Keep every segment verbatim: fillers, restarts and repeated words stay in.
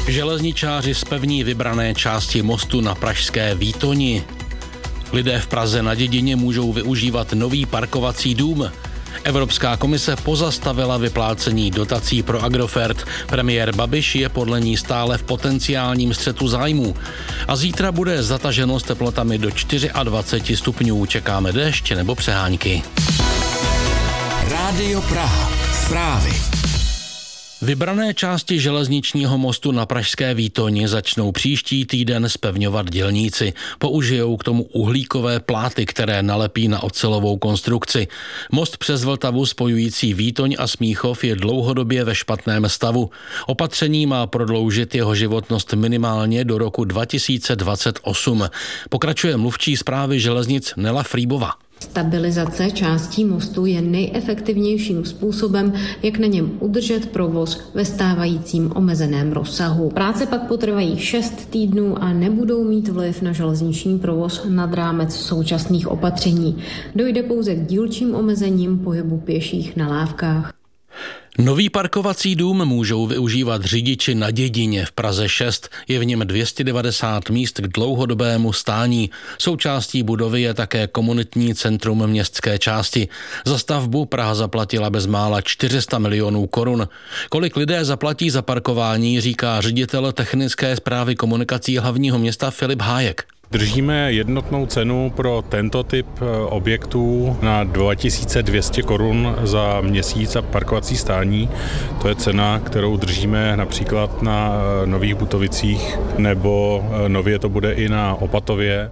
Železničáři zpevní vybrané části mostu na pražské Výtoni. Lidé v Praze na Dědině můžou využívat nový parkovací dům. Evropská komise pozastavila vyplácení dotací pro Agrofert. Premiér Babiš je podle ní stále v potenciálním střetu zájmů. A zítra bude zataženo s teplotami do dvacet čtyři stupňů. Čekáme déšť nebo přehánky. Rádio Praha. Zprávy. Vybrané části železničního mostu na pražské Výtoni začnou příští týden zpevňovat dělníci. Použijou k tomu uhlíkové pláty, které nalepí na ocelovou konstrukci. Most přes Vltavu spojující Výtoň a Smíchov je dlouhodobě ve špatném stavu. Opatření má prodloužit jeho životnost minimálně do roku dva tisíce dvacet osm. Pokračuje mluvčí správy železnic Nela Frýbová. Stabilizace částí mostu je nejefektivnějším způsobem, jak na něm udržet provoz ve stávajícím omezeném rozsahu. Práce pak potrvají šest týdnů a nebudou mít vliv na železniční provoz nad rámec současných opatření. Dojde pouze k dílčím omezením pohybu pěších na lávkách. Nový parkovací dům můžou využívat řidiči na Dědině v Praze šest. Je v něm dvě stě devadesát míst k dlouhodobému stání. Součástí budovy je také komunitní centrum městské části. Za stavbu Praha zaplatila bezmála čtyři sta milionů korun. Kolik lidé zaplatí za parkování, říká ředitel technické správy komunikací hlavního města Filip Hájek. Držíme jednotnou cenu pro tento typ objektů na dva tisíce dvě stě korun za měsíc a parkovací stání. To je cena, kterou držíme například na Nových Butovicích, nebo nově to bude i na Opatově.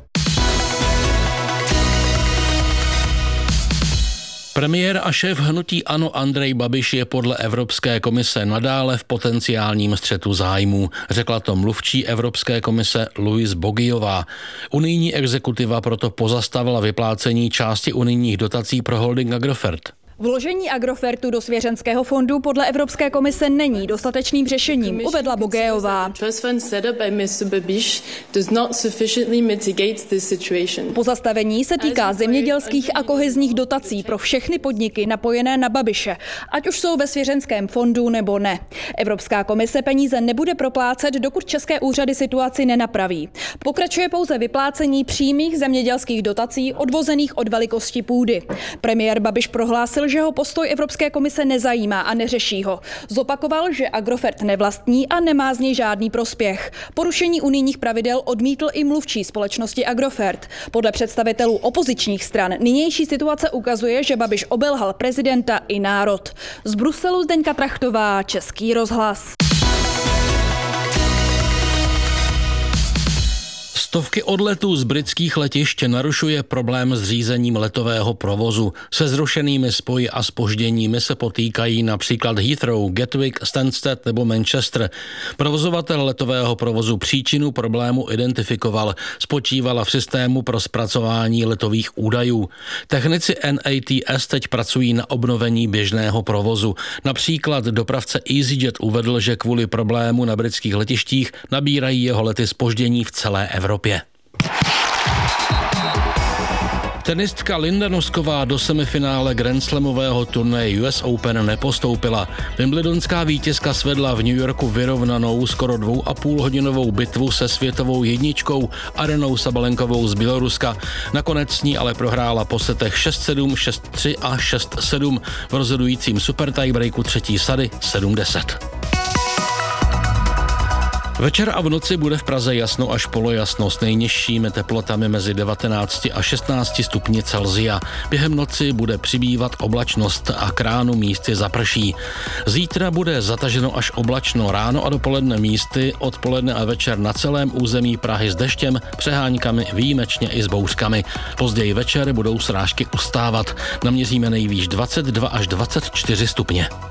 Premiér a šéf hnutí ANO Andrej Babiš je podle Evropské komise nadále v potenciálním střetu zájmů. Řekla to mluvčí Evropské komise Louise Bogiová. Unijní exekutiva proto pozastavila vyplácení části unijních dotací pro holding Agrofert. Vložení Agrofertu do svěřenského fondu podle Evropské komise není dostatečným řešením, uvedla Bogeová. Pozastavení se týká zemědělských a kohezních dotací pro všechny podniky napojené na Babiše, ať už jsou ve svěřenském fondu nebo ne. Evropská komise peníze nebude proplácet, dokud české úřady situaci nenapraví. Pokračuje pouze vyplácení přímých zemědělských dotací odvozených od velikosti půdy. Premiér Babiš prohlásil, že ho postoj Evropské komise nezajímá a neřeší ho. Zopakoval, že Agrofert nevlastní a nemá z něj žádný prospěch. Porušení unijních pravidel odmítl i mluvčí společnosti Agrofert. Podle představitelů opozičních stran nynější situace ukazuje, že Babiš obelhal prezidenta i národ. Z Bruselu Zdeňka Trachtová, Český rozhlas. Stovky odletů z britských letišť narušuje problém s řízením letového provozu. Se zrušenými spoji a zpožděními se potýkají například Heathrow, Gatwick, Stansted nebo Manchester. Provozovatel letového provozu příčinu problému identifikoval. Spočívala v systému pro zpracování letových údajů. Technici N A T S teď pracují na obnovení běžného provozu. Například dopravce EasyJet uvedl, že kvůli problému na britských letištích nabírají jeho lety zpoždění v celé Evropě. Tenistka Linda Nosková do semifinále grandslamového turnaje U S Open nepostoupila. Wimbledonská vítězka svedla v New Yorku vyrovnanou skoro dvou a půl hodinovou bitvu se světovou jedničkou Arenou Sabalenkovou z Běloruska. Nakonec s ní ale prohrála po setech šest sedm, šest tři a šest sedm v rozhodujícím super tiebreaku třetí sady sedm deset. Večer a v noci bude v Praze jasno až polojasno s nejnižšími teplotami mezi devatenácti a šestnácti stupni Celsia. Během noci bude přibývat oblačnost a k ránu místy zaprší. Zítra bude zataženo až oblačno, ráno a dopoledne místy, odpoledne a večer na celém území Prahy s deštěm, přeháňkami, výjimečně i s bouřkami. Později večer budou srážky ustávat. Naměříme nejvýš dvacet dva až dvacet čtyři stupně.